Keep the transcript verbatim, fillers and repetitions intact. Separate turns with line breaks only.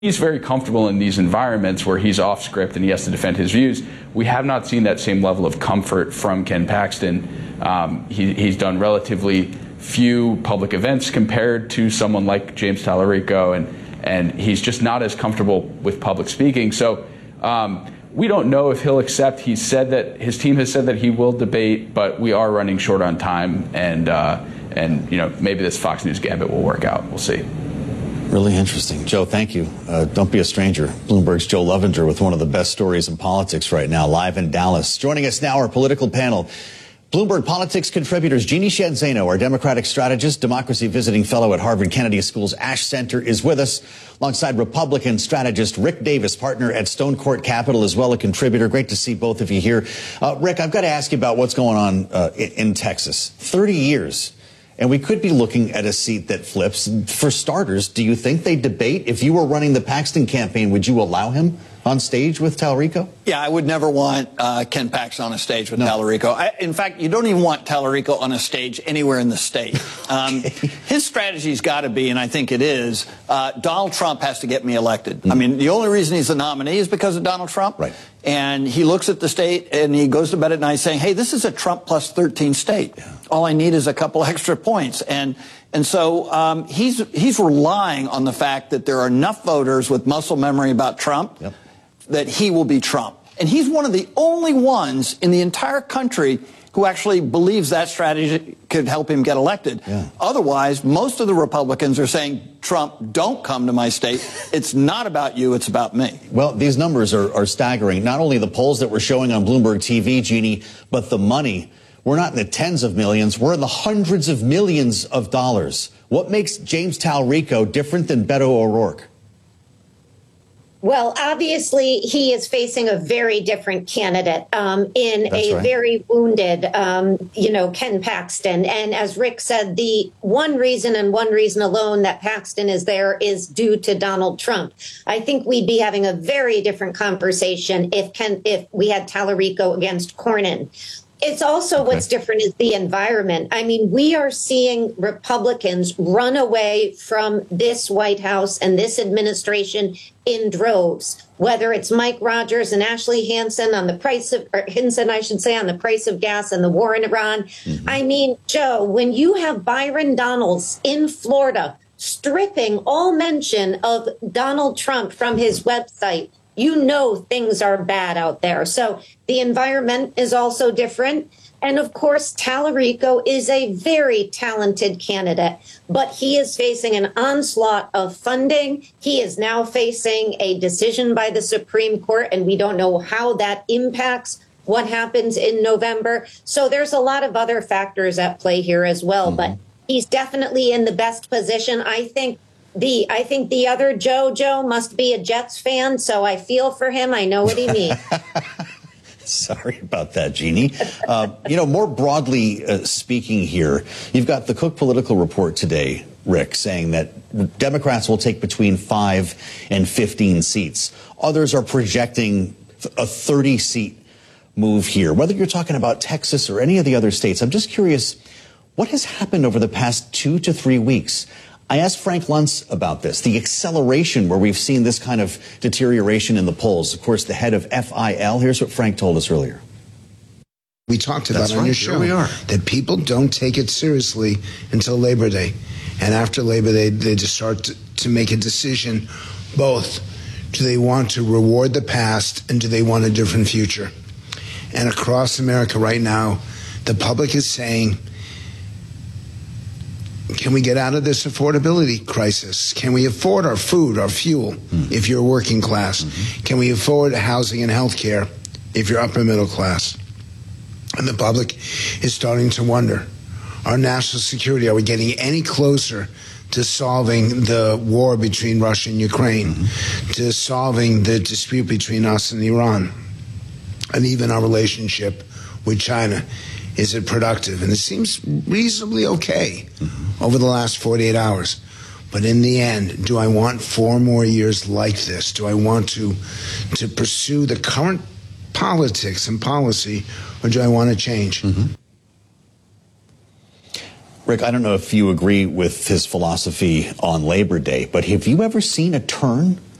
he's very comfortable in these environments where he's off script and he has to defend his views. We have not seen that same level of comfort from Ken Paxton. Um, he, he's done relatively few public events compared to someone like James Tallarico, and, and he's just not as comfortable with public speaking. So um, we don't know if he'll accept. He's said that his team has said that he will debate, but we are running short on time, and, uh, and you know, maybe this Fox News gambit will work out. We'll see.
Really interesting. Joe, thank you. Uh, don't be a stranger. Bloomberg's Joe Lovinger with one of the best stories in politics right now, live in Dallas. Joining us now, our political panel. Bloomberg Politics contributors Jeannie Sheehan Zaino, our Democratic strategist, democracy visiting fellow at Harvard Kennedy School's Ash Center, is with us, alongside Republican strategist Rick Davis, partner at Stone Court Capital, as well a contributor. Great to see both of you here. Uh, Rick, I've got to ask you about what's going on uh, in, in Texas. thirty years. And we could be looking at a seat that flips. For starters, do you think they debate? If you were running the Paxton campaign, would you allow him on stage with Tallarico?
Yeah, I would never want uh, Ken Paxton on a stage with no. Tallarico. I, in fact, you don't even want Tallarico on a stage anywhere in the state. Um, okay. His strategy's got to be, and I think it is, uh, Donald Trump has to get me elected. Mm. I mean, the only reason he's the nominee is because of Donald Trump.
Right.
And he looks at the state and he goes to bed at night saying, hey, this is a Trump plus thirteen state. Yeah. All I need is a couple extra points. And and so um, he's he's relying on the fact that there are enough voters with muscle memory about Trump yep. that he will be Trump. And he's one of the only ones in the entire country who actually believes that strategy could help him get elected. Yeah. Otherwise, most of the Republicans are saying, Trump, don't come to my state. It's not about you, it's about me.
Well, these numbers are, are staggering. Not only the polls that we're showing on Bloomberg T V, Jeannie, but the money. We're not in the tens of millions, we're in the hundreds of millions of dollars. What makes James Tallarico different than Beto O'Rourke?
Well, obviously, he is facing a very different candidate um, in
That's
a
right.
very wounded, um, you know, Ken Paxton. And as Rick said, the one reason and one reason alone that Paxton is there is due to Donald Trump. I think we'd be having a very different conversation if Ken, if we had Tallarico against Cornyn. It's also okay. what's different is the environment. I mean, we are seeing Republicans run away from this White House and this administration in droves, whether it's Mike Rogers and Ashley Hansen on the price of, or Hinson, I should say, on the price of gas and the war in Iran. Mm-hmm. I mean, Joe, when you have Byron Donalds in Florida stripping all mention of Donald Trump from his website, you know things are bad out there. So the environment is also different. And of course, Tallarico is a very talented candidate, but he is facing an onslaught of funding. He is now facing a decision by the Supreme Court, and we don't know how that impacts what happens in November. So there's a lot of other factors at play here as well, mm-hmm. but he's definitely in the best position. I think The I think the other Joe Joe must be a Jets fan, so I feel for him. I know what he means.
Sorry about that, Jeannie. Uh, you know, more broadly uh, speaking here, you've got the Cook Political Report today, Rick, saying that Democrats will take between five and fifteen seats. Others are projecting a thirty-seat move here. Whether you're talking about Texas or any of the other states, I'm just curious, what has happened over the past two to three weeks? I asked Frank Luntz about this, the acceleration where we've seen this kind of deterioration in the polls. Of course, the head of F I L. Here's what Frank told us earlier.
We talked about
That's
on
right.
your show
Here we are.
that people don't take it seriously until Labor Day. And after Labor Day, they just start to, to make a decision, both do they want to reward the past and do they want a different future? And across America right now, the public is saying, can we get out of this affordability crisis? Can we afford our food, our fuel, mm-hmm. if you're working class? Mm-hmm. Can we afford housing and health care if you're upper middle class? And the public is starting to wonder, our national security, are we getting any closer to solving the war between Russia and Ukraine, mm-hmm. to solving the dispute between us and Iran, and even our relationship with China? Is it productive? And it seems reasonably okay mm-hmm. over the last forty-eight hours. But in the end, do I want four more years like this? Do I want to to pursue the current politics and policy, or do I want to change?
Mm-hmm. Rick, I don't know if you agree with his philosophy on Labor Day, but have you ever seen a turn